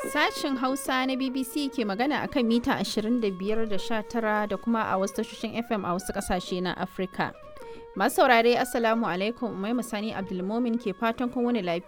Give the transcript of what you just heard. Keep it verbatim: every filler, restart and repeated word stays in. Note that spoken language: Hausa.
Sashin Hausa na B B C ke magana akan mita ashirin da biyar da sha tara da kuma a wasu tashoshin F M a wasu ƙasashe na Afirka. Masu saurare Assalamu alaikum Umai Sani Abdulmomin ke fatan kun wani lafiya.